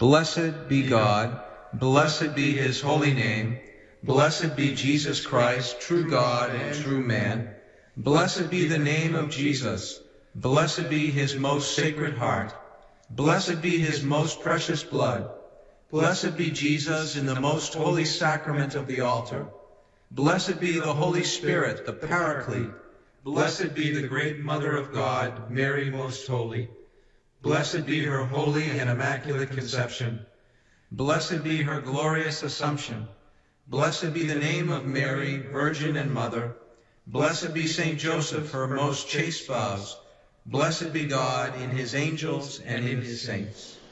Blessed be God, blessed be his holy name, blessed be Jesus Christ, true God and true man. Blessed be the name of Jesus, blessed be his most sacred heart, blessed be his most precious blood, blessed be Jesus in the most holy sacrament of the altar. Blessed be the Holy Spirit, the Paraclete. Blessed be the great Mother of God, Mary most holy. Blessed be her holy and immaculate conception. Blessed be her glorious assumption. Blessed be the name of Mary, Virgin and Mother. Blessed be Saint Joseph, her most chaste spouse. Blessed be God in his angels and in his saints.